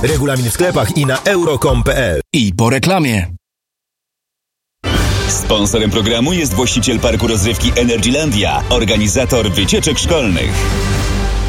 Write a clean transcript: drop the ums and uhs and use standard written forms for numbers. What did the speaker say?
Regulamin w sklepach i na euro.com.pl. I po reklamie. Sponsorem programu jest właściciel parku rozrywki Energylandia, organizator wycieczek szkolnych.